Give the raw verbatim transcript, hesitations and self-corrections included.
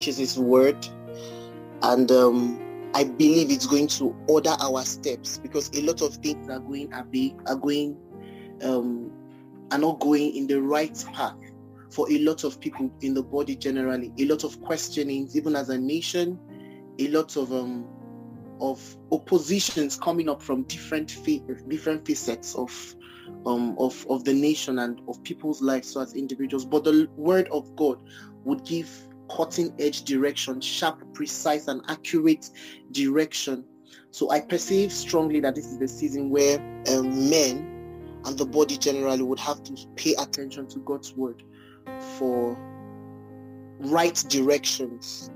which is His Word. And um, I believe it's going to order our steps, because a lot of things are going are going um, are not going in the right path for a lot of people in the body generally. A lot of questionings, even as a nation, a lot of um of oppositions coming up from different fa- different facets of um of of the nation and of people's lives, so as individuals. But the Word of God would give cutting edge direction, sharp, precise, and accurate direction. So I perceive strongly that this is the season where um, men and the body generally would have to pay attention to God's Word for right directions